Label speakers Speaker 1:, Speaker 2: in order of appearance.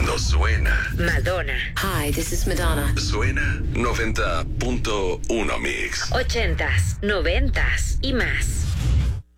Speaker 1: no suena.
Speaker 2: Madonna.
Speaker 3: Hi, this is Madonna.
Speaker 1: Suena 90.1 Mix.
Speaker 2: 80s, 90s y más.